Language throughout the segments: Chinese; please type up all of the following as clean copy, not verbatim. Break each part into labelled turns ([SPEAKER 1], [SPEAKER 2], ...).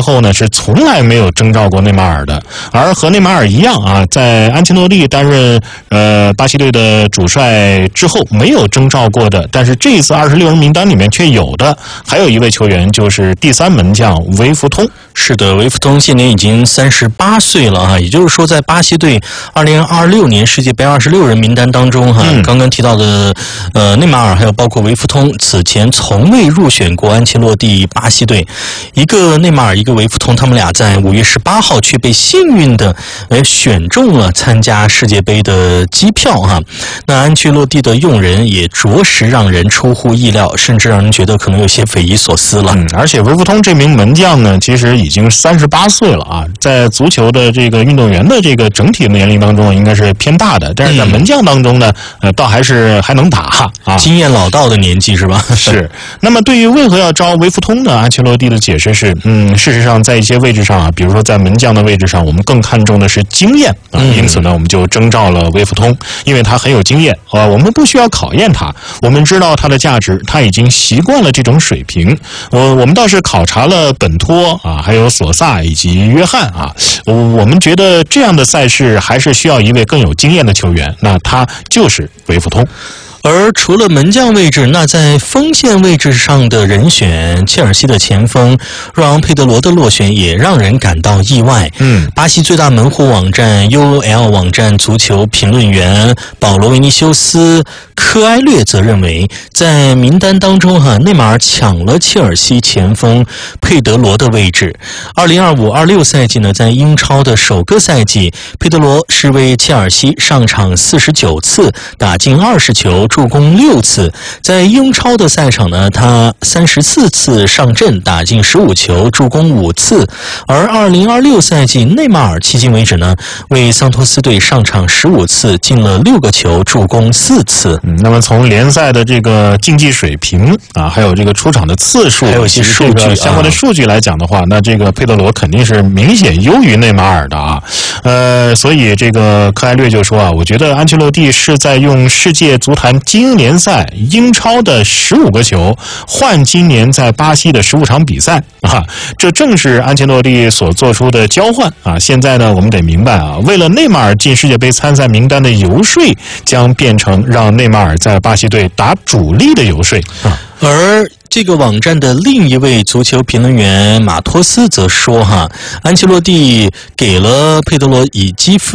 [SPEAKER 1] 后呢，是从来没有征召过内马尔的。而和内马尔一样啊，在安切洛蒂担任巴西队的主帅之后没有征召过的，但是这一次26人名单里面却有的，还有一位球员就是第3门将维弗通。
[SPEAKER 2] 是的，维弗通现年已经38岁了啊，也就是说在巴西队2026年世界杯26人名单当中刚刚提到的内马尔还有包括维弗通此前从未入选过安切洛蒂巴西队，一个内马尔一个维弗通，他们俩在5月18号却被幸运的选中了参加世界杯的机票那安切洛蒂的用人也着实让人出乎意料，甚至让人觉得可能有些匪夷所思了。
[SPEAKER 1] 而且维弗通这名门将呢，其实已经38岁了啊，在足球的这个运动员的这个整体年龄当中应该是偏大的，但是在门将当中呢，倒还能打啊，
[SPEAKER 2] 经验老道的年纪是吧？
[SPEAKER 1] 是。那么对于为何要招维弗通呢？安切洛蒂的解释是，事实上在一些位置上啊，比如说在门将的位置上，我们更看重的是经验啊，因此呢，我们就征召了维弗通，因为他很有经验啊，我们不需要考验他，我们知道他的价值，他已经习惯了这种水平。我们倒是考察了本托啊，还有索萨以及约翰啊，我们觉得这样的赛事还是需要一位更有经验的球员，那他就是维弗通。
[SPEAKER 2] 而除了门将位置，那在锋线位置上的人选，切尔西的前锋若昂·佩德罗的落选也让人感到意外。巴西最大门户网站 UOL 网站足球评论员保罗·维尼修斯·科埃略则认为，在名单当中内马尔抢了切尔西前锋佩德罗的位置。2025-26赛季呢，在英超的首个赛季，佩德罗是为切尔西上场49次，打进20球，助攻6次。在英超的赛场呢，他34次上阵，打进15球，助攻5次。而2026赛季，内马尔迄今为止呢，为桑托斯队上场15次，进了6个球，助攻4次。
[SPEAKER 1] 那么从联赛的这个竞技水平啊，还有这个出场的次数，
[SPEAKER 2] 还有一些数据
[SPEAKER 1] 相关的数据来讲的话，那这个佩德罗肯定是明显优于内马尔的啊。所以这个科埃略就说啊，我觉得安切洛蒂是在用世界足坛精英联赛英超的15个球换今年在巴西的15场比赛啊，这正是安切洛蒂所做出的交换啊。现在呢，我们得明白啊，为了内马尔进世界杯参赛名单的游说，将变成让内马尔在巴西队打主力的游说啊。
[SPEAKER 2] 而这个网站的另一位足球评论员马托斯则说安切洛蒂给了佩德罗以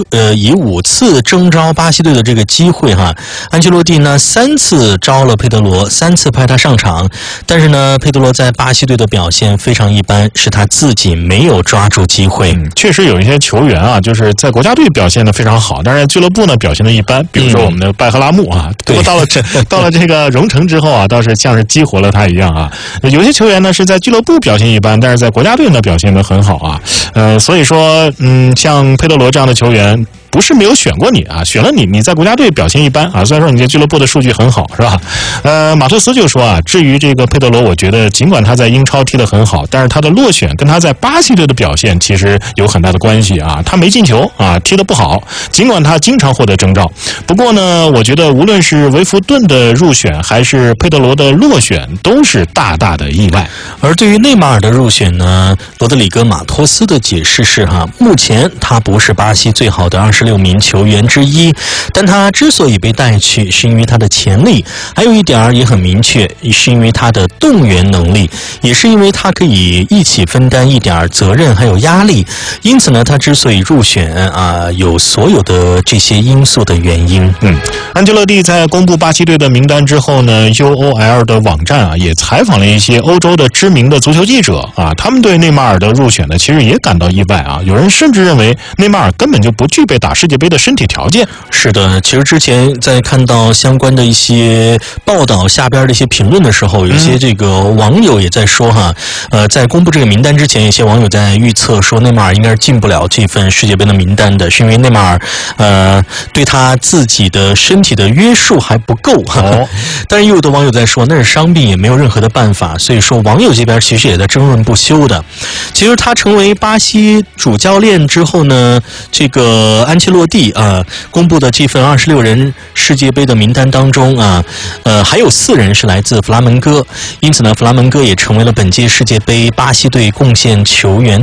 [SPEAKER 2] 5次征召巴西队的这个机会安切洛蒂呢3次招了佩德罗，3次派他上场，但是呢佩德罗在巴西队的表现非常一般，是他自己没有抓住机会。
[SPEAKER 1] 确实有一些球员啊，就是在国家队表现得非常好，但是俱乐部呢表现得一般，比如说我们的拜赫拉木啊，不过到了这个荣城之后啊，倒是像是激活了他一样啊。有些球员呢是在俱乐部表现一般，但是在国家队呢表现得很好啊。所以说像佩德罗这样的球员不是没有选过你啊，选了你在国家队表现一般啊，虽然说你在俱乐部的数据很好，是吧？马托斯就说啊，至于这个佩德罗，我觉得尽管他在英超踢得很好，但是他的落选跟他在巴西队的表现其实有很大的关系啊。他没进球啊，踢得不好，尽管他经常获得征召。不过呢，我觉得无论是维弗顿的入选还是佩德罗的落选，都是大大的意外。
[SPEAKER 2] 而对于内马尔的入选呢，罗德里戈·马托斯的解释是目前他不是巴西最好的26名球员之一，但他之所以被带去，是因为他的潜力，还有一点也很明确，是因为他的动员能力，也是因为他可以一起分担一点责任还有压力。因此呢，他之所以入选有所有的这些因素的原因。
[SPEAKER 1] 安切洛蒂在公布巴西队的名单之后呢 ，UOL 的网站也采访了一些欧洲的知名的足球记者啊，他们对内马尔的入选呢，其实也感到意外啊。有人甚至认为内马尔根本就不具备打世界杯的身体条件。
[SPEAKER 2] 是的，其实之前在看到相关的一些报道下边的一些评论的时候，有些这个网友也在说在公布这个名单之前，有些网友在预测说内马尔应该是进不了这份世界杯的名单的，是因为内马尔对他自己的身体的约束还不够但是又有的网友在说那是伤病，也没有任何的办法，所以说网友这边其实也在争论不休的。其实他成为巴西主教练之后呢，这个安切洛蒂公布的这份26人世界杯的名单当中还有4人是来自弗拉门戈，因此呢，弗拉门戈也成为了本届世界杯巴西队贡献球员